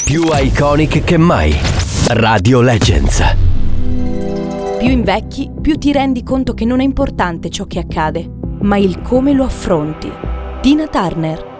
Più iconic che mai. Radio Legends. Più invecchi, più ti rendi conto che non è importante ciò che accade, ma il come lo affronti. Tina Turner.